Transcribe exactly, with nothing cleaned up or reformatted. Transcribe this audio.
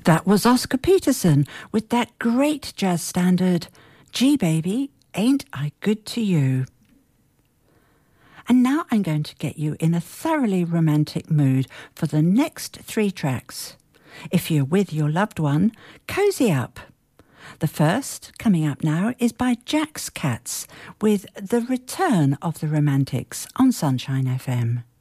That was Oscar Peterson with that great jazz standard, Gee Baby, Ain't I Good to You? And now I'm going to get you in a thoroughly romantic mood for the next three tracks. If you're with your loved one, cozy up. The first, coming up now, is by Jack's Cats with The Return of the Romantics on Sunshine F M.